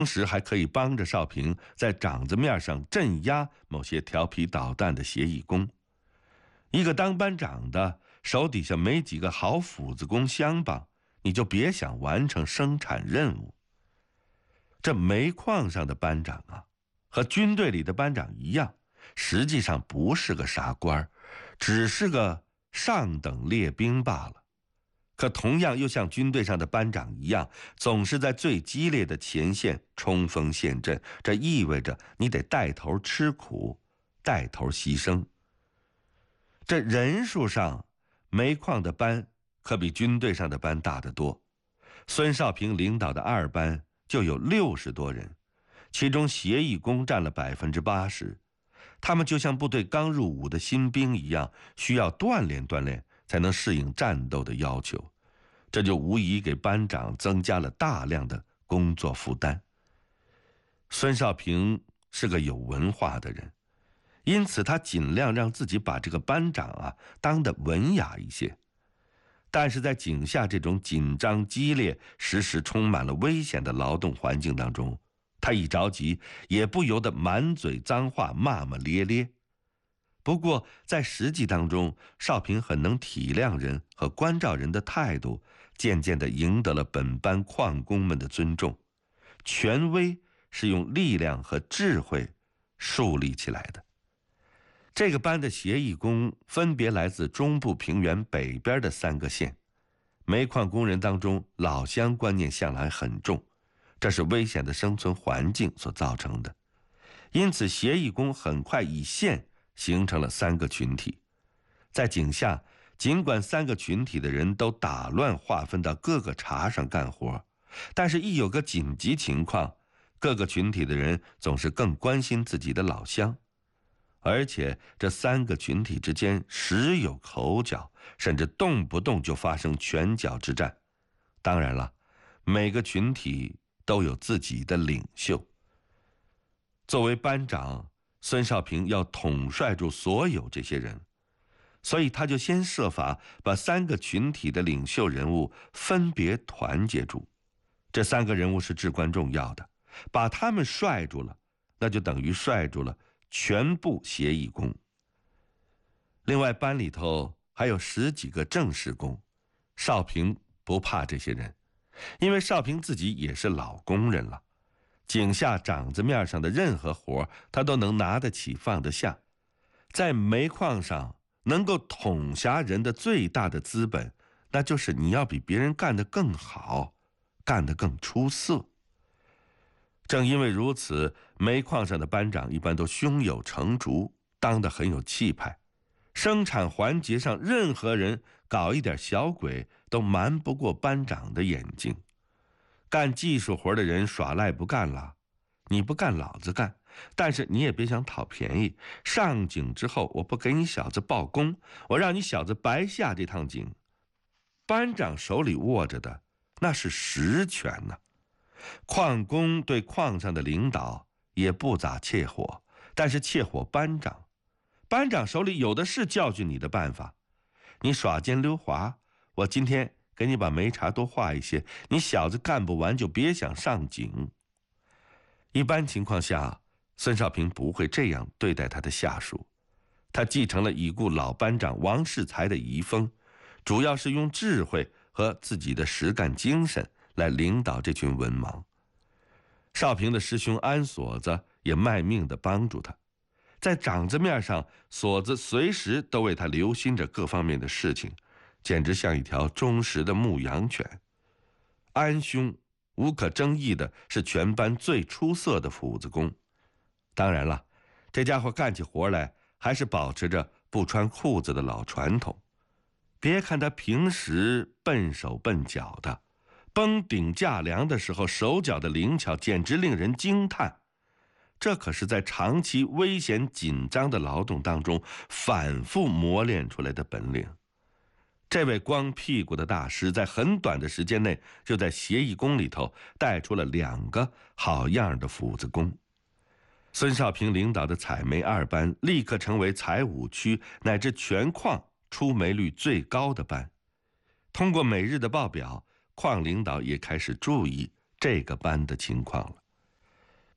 同时还可以帮着少平在掌子面上镇压某些调皮捣蛋的协议工。一个当班长的手底下没几个好斧子工相帮，你就别想完成生产任务。这煤矿上的班长啊，和军队里的班长一样，实际上不是个啥官，只是个上等列兵罢了。可同样又像军队上的班长一样，总是在最激烈的前线冲锋陷阵，这意味着你得带头吃苦，带头牺牲。这人数上，煤矿的班可比军队上的班大得多。孙少平领导的二班就有60多人，其中协议工占了80%。他们就像部队刚入伍的新兵一样，需要锻炼锻炼，才能适应战斗的要求。这就无疑给班长增加了大量的工作负担。孙少平是个有文化的人，因此他尽量让自己把这个班长啊当得文雅一些。但是在井下这种紧张激烈、时时充满了危险的劳动环境当中，他一着急也不由得满嘴脏话，骂骂咧咧。不过在实际当中，少平很能体谅人和关照人的态度，渐渐地赢得了本班矿工们的尊重。权威是用力量和智慧树立起来的。这个班的协议工分别来自中部平原北边的3个县。煤矿工人当中，老乡观念向来很重，这是危险的生存环境所造成的。因此协议工很快以县形成了3个群体。在井下，尽管3个群体的人都打乱划分到各个茬上干活，但是一有个紧急情况，各个群体的人总是更关心自己的老乡。而且这3个群体之间时有口角，甚至动不动就发生拳脚之战。当然了，每个群体都有自己的领袖。作为班长，孙少平要统帅住所有这些人，所以他就先设法把3个群体的领袖人物分别团结住。这3个人物是至关重要的，把他们帅住了，那就等于帅住了全部协议工。另外班里头还有10几个正式工，少平不怕这些人，因为少平自己也是老工人了。井下掌子面上的任何活他都能拿得起放得下。在煤矿上能够统辖人的最大的资本，那就是你要比别人干得更好，干得更出色。正因为如此，煤矿上的班长一般都胸有成竹，当得很有气派。生产环节上任何人搞一点小鬼，都瞒不过班长的眼睛。干技术活的人耍赖不干了，你不干老子干，但是你也别想讨便宜。上井之后，我不给你小子报功，我让你小子白下这趟井。班长手里握着的那是实权呢。矿工对矿上的领导也不咋切火，但是切火班长。班长手里有的是教训你的办法。你耍奸溜滑，我今天给你把煤茬多画一些，你小子干不完就别想上井。一般情况下，孙少平不会这样对待他的下属。他继承了已故老班长王世才的遗风，主要是用智慧和自己的实干精神来领导这群文盲。少平的师兄安锁子也卖命地帮助他，在掌子面上，锁子随时都为他留心着各方面的事情，简直像一条忠实的牧羊犬。安兄无可争议的是全班最出色的斧子工。当然了，这家伙干起活来还是保持着不穿裤子的老传统。别看他平时笨手笨脚的，绷顶架梁的时候手脚的灵巧简直令人惊叹。这可是在长期危险紧张的劳动当中反复磨练出来的本领。这位光屁股的大师在很短的时间内就在协议工里头带出了2个好样的斧子工。孙少平领导的采煤2班立刻成为采5区乃至全矿出煤率最高的班。通过每日的报表，矿领导也开始注意这个班的情况了。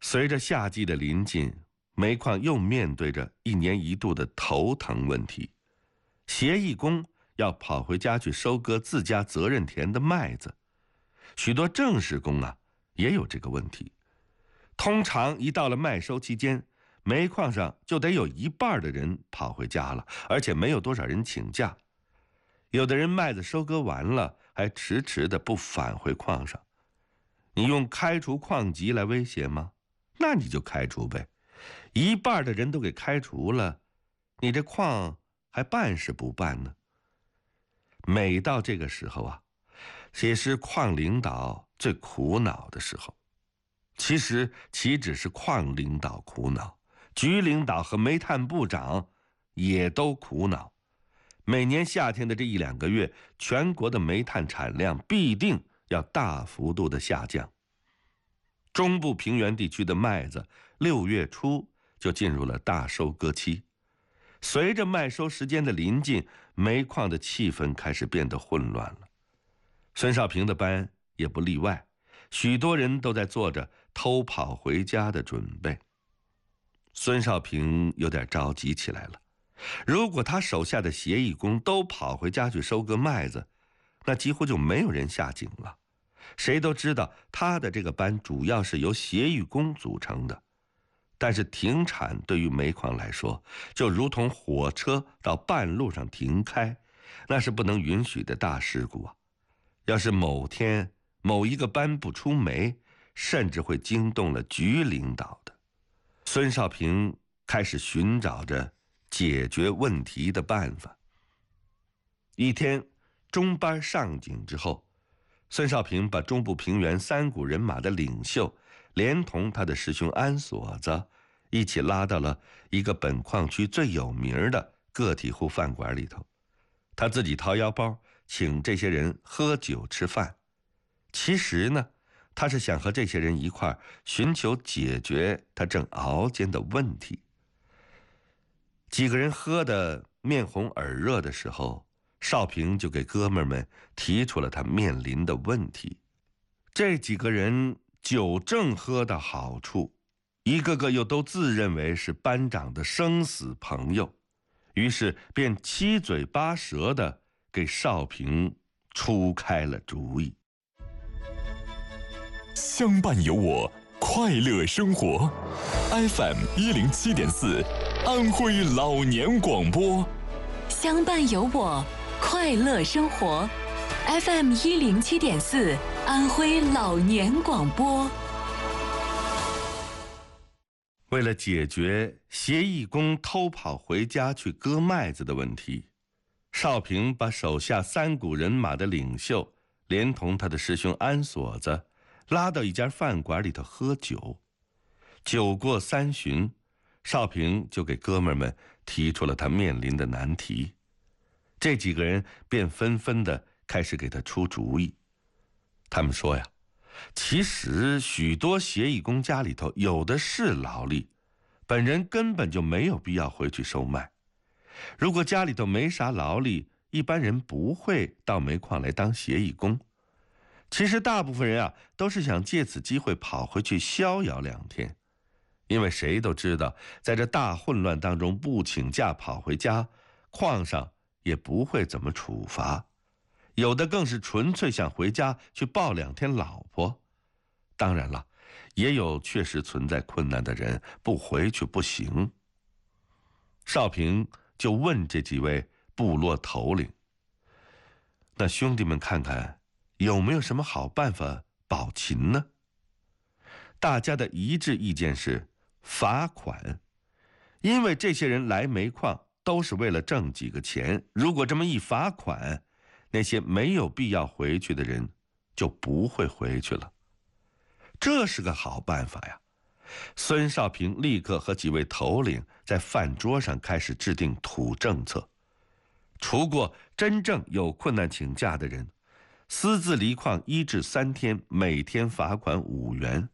随着夏季的临近，煤矿又面对着1年1度的头疼问题。协议工要跑回家去收割自家责任田的麦子，许多正式工也有这个问题。通常一到了麦收期间，煤矿上就得有1半的人跑回家了，而且没有多少人请假。有的人麦子收割完了，还迟迟的不返回矿上。你用开除矿籍来威胁吗？那你就开除呗，1半的人都给开除了，你这矿还办是不办呢？每到这个时候也是矿领导最苦恼的时候。其实岂止是矿领导苦恼，局领导和煤炭部长也都苦恼。每年夏天的这1、2个月，全国的煤炭产量必定要大幅度的下降。中部平原地区的麦子6月初就进入了大收割期。随着麦收时间的临近，煤矿的气氛开始变得混乱了。孙少平的班也不例外，许多人都在做着偷跑回家的准备。孙少平有点着急起来了。如果他手下的协议工都跑回家去收割麦子，那几乎就没有人下井了。谁都知道他的这个班主要是由协议工组成的，但是停产对于煤矿来说，就如同火车到半路上停开，那是不能允许的大事故啊！要是某天某一个班不出煤，甚至会惊动了局领导的。孙少平开始寻找着解决问题的办法。一天中班上井之后，孙少平把中部平原3股人马的领袖连同他的师兄安锁子一起拉到了一个本矿区最有名的个体户饭馆里头。他自己掏腰包请这些人喝酒吃饭。其实呢，他是想和这些人一块儿寻求解决他正熬煎的问题。几个人喝得面红耳热的时候，少平就给哥们儿们提出了他面临的问题。这几个人酒正喝到好处，一个个又都自认为是班长的生死朋友，于是便七嘴八舌地给少平出开了主意。 相伴有我，快乐生活。FM 107.4，安徽老年广播。 相伴有我，快乐生活。FM 107.4，安徽老年广播。 为了解决协议工偷跑回家去割麦子的问题，少平把手下3股人马的领袖连同他的师兄安锁子拉到一家饭馆里头喝酒。酒过3巡，少平就给哥们们提出了他面临的难题。这几个人便纷纷地开始给他出主意。他们说呀，其实许多协议工家里头有的是劳力，本人根本就没有必要回去收麦。如果家里头没啥劳力，一般人不会到煤矿来当协议工。其实大部分人都是想借此机会跑回去逍遥2天，因为谁都知道，在这大混乱当中不请假跑回家，矿上也不会怎么处罚。有的更是纯粹想回家去抱2天老婆。当然了，也有确实存在困难的人不回去不行。少平就问这几位部落头领，那兄弟们看看有没有什么好办法保勤呢？大家的一致意见是罚款，因为这些人来煤矿都是为了挣几个钱，如果这么一罚款，那些没有必要回去的人就不会回去了。这是个好办法呀！孙少平立刻和几位头领在饭桌上开始制定土政策。除过真正有困难请假的人，私自离矿1至3天，每天罚款5元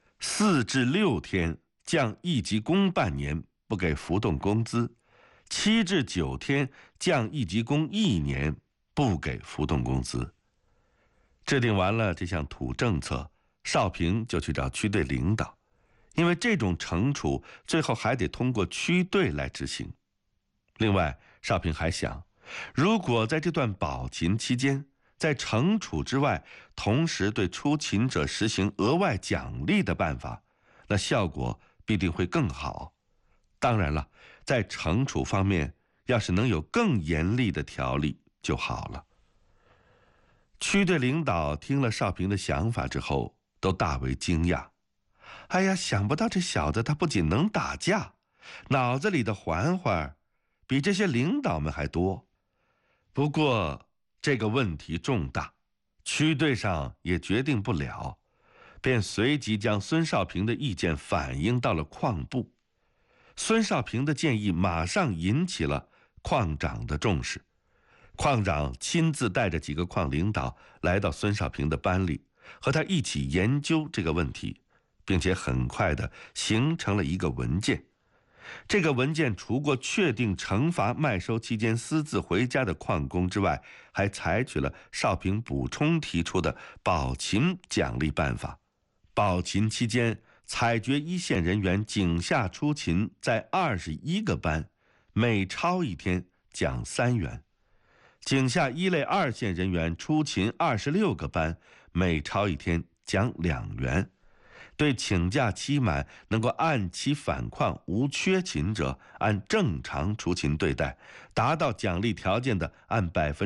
；4至6天降1级工半年，不给浮动工资；7至9天降1级工1年，不给浮动工资。制定完了这项土政策，少平就去找区队领导， 因为这种惩处最后还得通过区队来执行。另外，少平还想，如果在这段保勤期间，在惩处之外，同时对出勤者实行额外奖励的办法，那效果必定会更好。当然了，在惩处方面，要是能有更严厉的条例就好了。区队领导听了少平的想法之后，都大为惊讶。哎呀，想不到这小子他不仅能打架，脑子里的环环比这些领导们还多。不过这个问题重大，区队上也决定不了，便随即将孙少平的意见反映到了矿部。孙少平的建议马上引起了矿长的重视。矿长亲自带着几个矿领导来到孙少平的班里，和他一起研究这个问题，并且很快地形成了一个文件。这个文件除过确定惩罚麦收期间私自回家的矿工之外，还采取了少平补充提出的保勤奖励办法。保勤期间，采掘一线人员井下出勤在21个班，每超一天奖3元；井下一类2线人员出勤26个班，每超一天奖2元。对请假期满能够按期返矿无缺勤者，按正常出勤对待，达到奖励条件的，按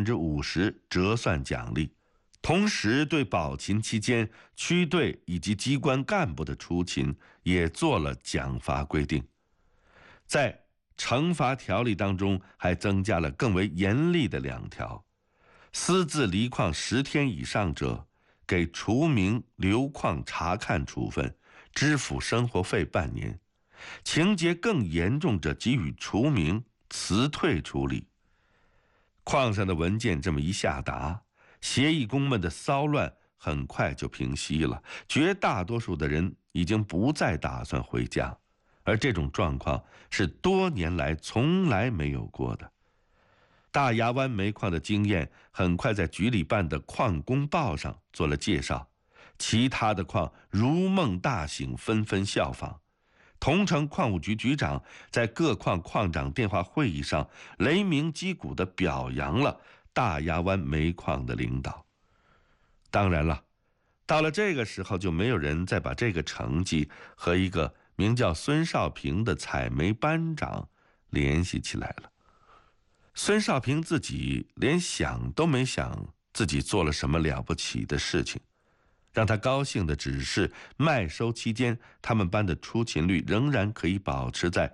50%折算奖励。同时，对保勤期间区队以及机关干部的出勤也做了奖罚规定。在惩罚条例当中，还增加了更为严厉的2条：私自离矿10天以上者，给除名留矿查看处分，支付生活费半年；情节更严重者，给予除名、辞退处理。矿上的文件这么一下达，协议工们的骚乱很快就平息了，绝大多数的人已经不再打算回家，而这种状况是多年来从来没有过的。大牙湾煤矿的经验很快在局里办的矿工报上做了介绍，其他的矿如梦大醒，纷纷效仿。桐城矿务局局长在各矿矿长电话会议上雷鸣击鼓地表扬了大牙湾煤矿的领导。当然了，到了这个时候，就没有人再把这个成绩和一个名叫孙少平的采煤班长联系起来了。孙少平自己连想都没想自己做了什么了不起的事情，让他高兴的只是麦收期间他们班的出勤率仍然可以保持在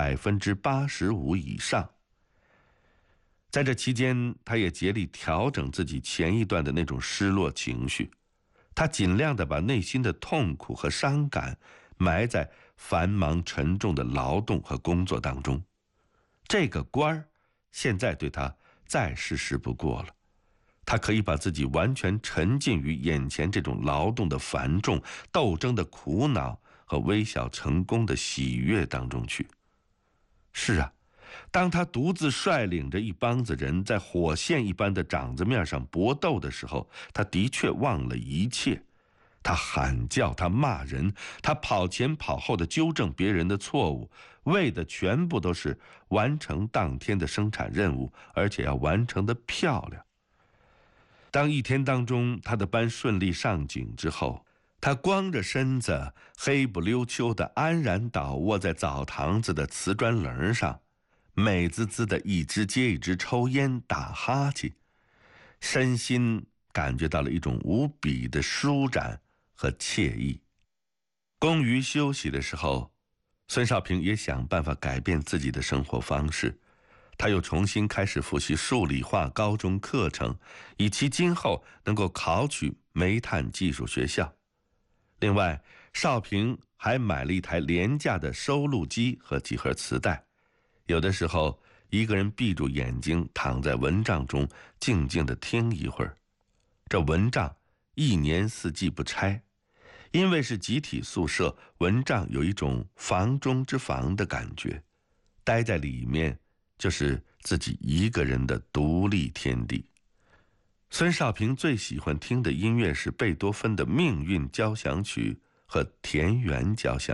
85%以上。在这期间，他也竭力调整自己前一段的那种失落情绪，他尽量的把内心的痛苦和伤感埋在繁忙沉重的劳动和工作当中。这个官儿现在对他再适时不过了，他可以把自己完全沉浸于眼前这种劳动的繁重、斗争的苦恼和微小成功的喜悦当中去。是啊，当他独自率领着一帮子人在火线一般的掌子面上搏斗的时候，他的确忘了一切。他喊叫，他骂人，他跑前跑后的纠正别人的错误，为的全部都是完成当天的生产任务，而且要完成得漂亮。当一天当中他的班顺利上井之后，他光着身子，黑不溜秋的安然倒卧在澡堂子的瓷砖棱上，美滋滋的一支接一支抽烟打哈欠，身心感觉到了一种无比的舒展和惬意。工余休息的时候，孙少平也想办法改变自己的生活方式。他又重新开始复习数理化高中课程，以期今后能够考取煤炭技术学校。另外，少平还买了一台廉价的收录机和几盒磁带，有的时候一个人闭住眼睛，躺在蚊帐中静静地听一会儿。这蚊帐一年四季不拆，因为是集体宿舍，蚊帐有一种房中之房的感觉，待在里面就是自己一个人的独立天地。孙少平最喜欢听的音乐是贝多芬的《命运交响曲》和田园交响